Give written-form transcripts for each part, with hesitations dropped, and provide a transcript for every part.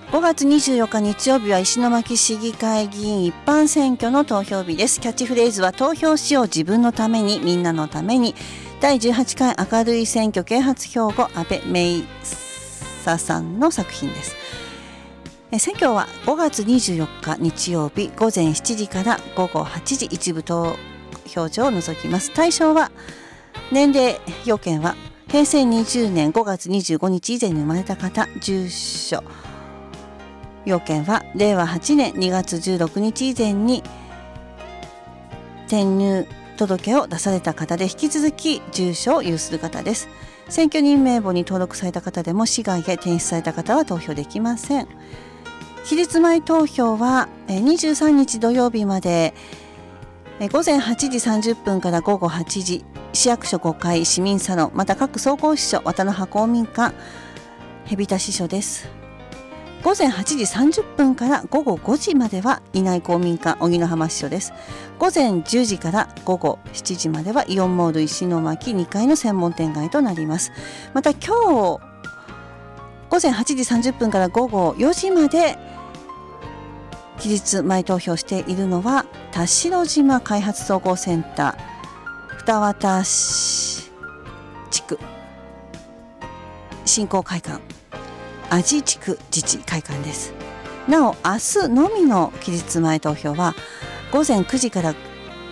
5月24日日曜日は石巻市議会議員一般選挙の投票日です。キャッチフレーズは投票しよう自分のためにみんなのために。第18回明るい選挙啓発標語安倍芽生さんの作品です。選挙は5月24日日曜日午前7時から午後8時一部投票所を除きます。対象は年齢要件は平成20年5月25日以前に生まれた方、住所要件は令和8年2月16日以前に転入届を出された方で、引き続き住所を有する方です。選挙人名簿に登録された方でも市外へ転出された方は投票できません。期日前投票は23日土曜日まで午前8時30分から午後8時、市役所5階市民サロン、また各総合支所、渡の葉公民館、蛇田支所です。午前8時30分から午後5時までは稲井公民館荻野浜支所です。午前10時から午後7時まではイオンモール石巻2階の専門店街となります。また今日午前8時30分から午後4時まで期日前投票しているのは田代島開発総合センター二俣地区振興会館阿地地区自治会館です。なお明日のみの期日前投票は午前9時から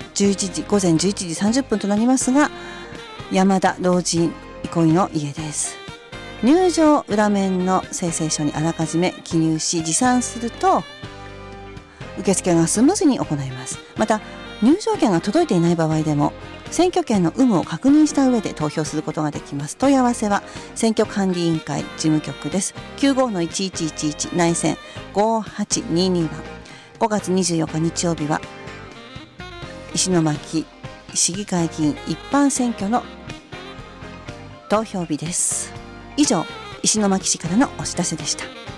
11時午前11時30分となりますが、山田老人憩いの家です。入場裏面の請請書にあらかじめ記入し持参すると受付がスムーズに行います。また入場券が届いていない場合でも選挙権の有無を確認した上で投票することができます。問い合わせは選挙管理委員会事務局です。95-1111 内線5822番。5月24日日曜日は石巻市議会議員一般選挙の投票日です。以上、石巻市からのお知らせでした。